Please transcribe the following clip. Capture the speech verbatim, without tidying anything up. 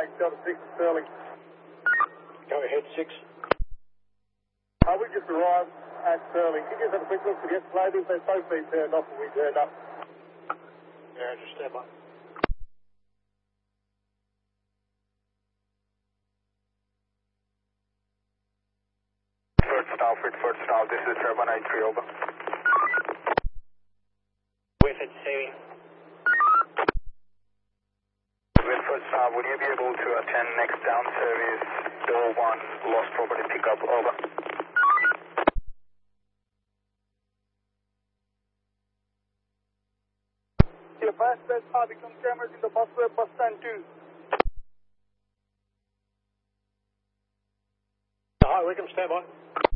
flying Delta six Sterling. Go ahead, six. Uh, we just arrived at Sterling. Can you just have a quick look for the escalators? They've both been turned off and we turned up. Yeah, just stand by. First staff, Whitford staff, this is seven nine three, over. Whitford saving. Whitford staff, would you be able to attend next down service, door one, lost property pickup, over. Your passengers are become cameras in the busway bus stand two. Hi, Wickham, stand by.